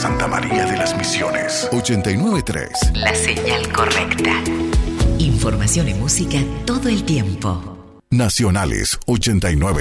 Santa María de las Misiones. 89.3. La señal correcta. Información y música todo el tiempo. Nacionales 89.3.